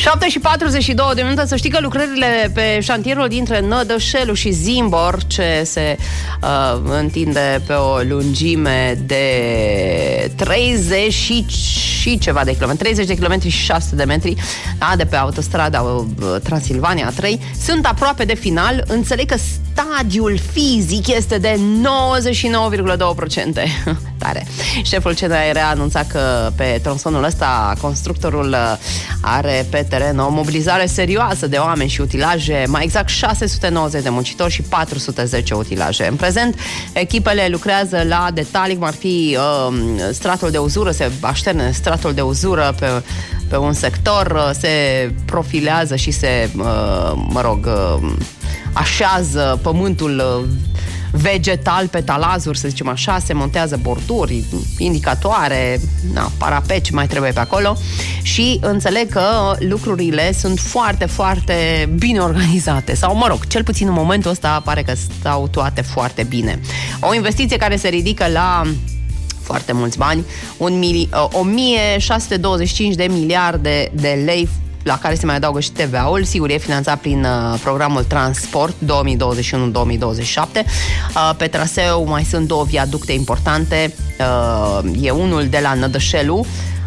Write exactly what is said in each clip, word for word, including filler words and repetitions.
șapte și patruzeci și două de minute. Să știi că lucrările pe șantierul dintre Nădășelu și Zimbor, ce se uh, întinde pe o lungime de treizeci și ceva de kilometri, treizeci de kilometri și șase sute de metri, da, de pe autostrada uh, Transilvania trei, sunt aproape de final. Înțeleg că stadiul fizic este de nouăzeci și nouă virgulă doi la sută. Tare. Șeful C N R a anunțat că pe tronsonul ăsta constructorul are pe teren o mobilizare serioasă de oameni și utilaje, mai exact șase sute nouăzeci de muncitori și patru sute zece utilaje. În prezent, echipele lucrează la detalii, cum ar fi uh, stratul de uzură, se așterne stratul de uzură pe, pe un sector, se profilează și se, uh, mă rog, uh, așează pământul uh, vegetal pe talazuri, să zicem așa, se montează borduri, indicatoare, na, parapet, ce mai trebuie pe acolo, și înțeleg că lucrurile sunt foarte, foarte bine organizate, sau mă rog, cel puțin în momentul ăsta pare că stau toate foarte bine. O investiție care se ridică la foarte mulți bani, o mie șase sute douăzeci și cinci de miliarde de lei, la care se mai adaugă și T V A-ul. Sigur, e finanțat prin uh, programul Transport două mii douăzeci și unu două mii douăzeci și șapte. Uh, pe traseu mai sunt două viaducte importante. Uh, e unul de la Nădășelu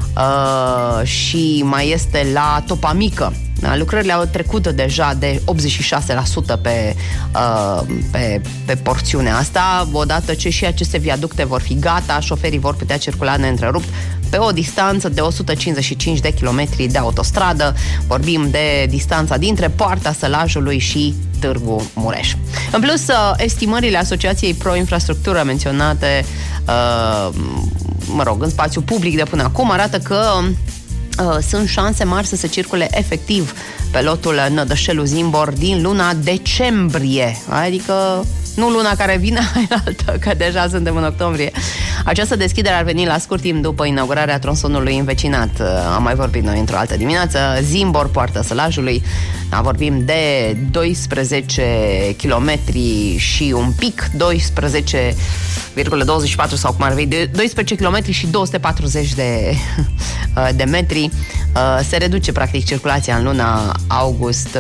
uh, și mai este la Topamică. Da, lucrările au trecut deja de optzeci și șase la sută pe, uh, pe, pe porțiunea asta. Odată ce și aceste viaducte vor fi gata, șoferii vor putea circula neîntrerupt pe o distanță de o sută cincizeci și cinci de kilometri de autostradă. Vorbim de distanța dintre Poarta Sălajului și Târgu Mureș. În plus, estimările Asociației Pro Infrastructură menționate uh, mă rog, în spațiu public de până acum arată că uh, sunt șanse mari să se circule efectiv pe lotul Nădășelu-Zimbor din luna decembrie, adică nu luna care vine, altă, că deja suntem în octombrie. Această deschidere ar veni la scurt timp după inaugurarea tronsonului învecinat. Am mai vorbit noi într-o altă dimineață. Zimbor, Poarta Sălajului. Vorbim de doisprezece kilometri și un pic, doisprezece virgulă douăzeci și patru sau cum ar fi, doisprezece kilometri și două sute patruzeci de, de metri. Se reduce practic circulația în luna august.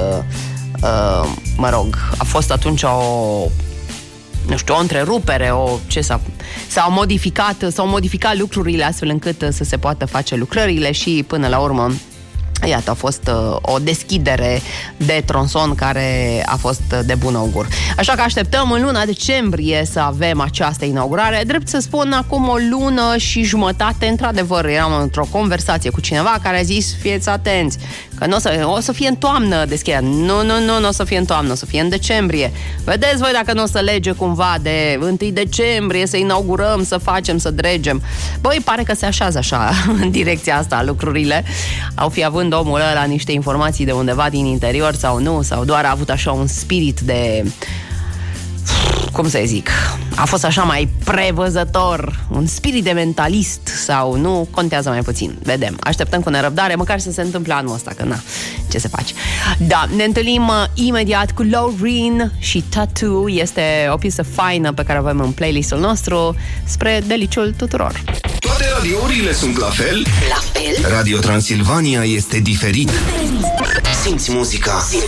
Uh, mă rog, a fost atunci o, nu știu, o întrerupere, o, ce s-a, s-au modificat, s-au modificat lucrurile astfel încât să se poată face lucrările și până la urmă, iată, a fost uh, o deschidere de tronson care a fost de bun augur. Așa că așteptăm în luna decembrie să avem această inaugurare. Drept să spun, acum o lună și jumătate, într-adevăr, eram într-o conversație cu cineva care a zis, fiți atenți, că nu o să, o să fie în toamnă deschiderea. Nu, nu, nu, nu o să fie în toamnă, o să fie în decembrie. Vedeți voi dacă nu o să lege cumva de întâi decembrie, să inaugurăm, să facem, să dregem. Băi, pare că se așează așa în direcția asta lucrurile. Au fi având omul ăla niște informații de undeva din interior sau nu, sau doar a avut așa un spirit de, cum să zic, a fost așa mai prevăzător, un spirit de mentalist sau nu, contează mai puțin. Vedem, așteptăm cu nerăbdare, măcar să se întâmple anul ăsta, că na, ce se face. Da, ne întâlnim uh, imediat cu Loreen și Tattoo. Este o piesă faină pe care o avem în playlistul nostru spre deliciul tuturor. Toate radiourile sunt la fel? La fel? Radio Transilvania este diferit. Simți muzica. Simți